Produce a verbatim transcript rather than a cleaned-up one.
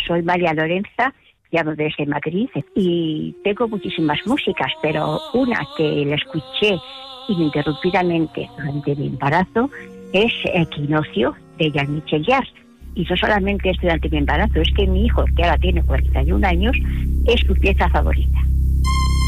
soy María Lorenza, llamo desde Madrid y tengo muchísimas músicas, pero una que la escuché ininterrumpidamente durante mi embarazo es Equinoccio de Jean-Michel Jarre. Y no solamente es durante mi embarazo, es que mi hijo, que ahora tiene cuarenta y un años, es su pieza favorita.